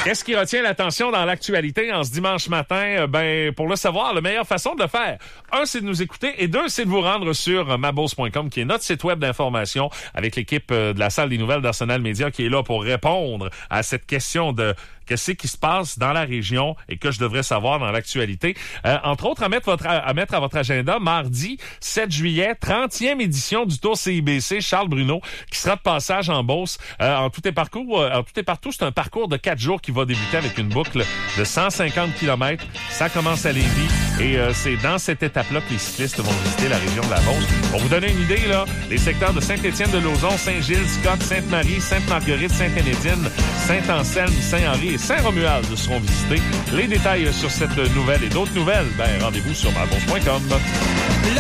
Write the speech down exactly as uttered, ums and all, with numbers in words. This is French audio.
Qu'est-ce qui retient l'attention dans l'actualité en ce dimanche matin? Ben, pour le savoir, la meilleure façon de le faire, un, c'est de nous écouter et deux, c'est de vous rendre sur ma bourse point com qui est notre site web d'information avec l'équipe de la salle des nouvelles d'Arsenal Média qui est là pour répondre à cette question de qu'est-ce qui se passe dans la région et que je devrais savoir dans l'actualité. Euh, entre autres, à mettre, votre, à mettre à votre agenda, mardi sept juillet, trentième édition du Tour C I B C Charles Bruno, qui sera de passage en Beauce. Euh, en tout et parcours, euh, en tout et partout, c'est un parcours de quatre jours qui va débuter avec une boucle de cent cinquante kilomètres. Ça commence à Lévis et euh, c'est dans cette étape-là que les cyclistes vont visiter la région de la Beauce. Pour vous donner une idée, là, les secteurs de Saint-Étienne-de-Lauzon, Saint-Gilles, Scott, Sainte-Marie, Sainte-Marguerite, Sainte-Énédine, Saint-Anselme, Saint-Henri et Saint-Romuald seront visités. Les détails sur cette nouvelle et d'autres nouvelles, ben, rendez-vous sur ma bourse point com.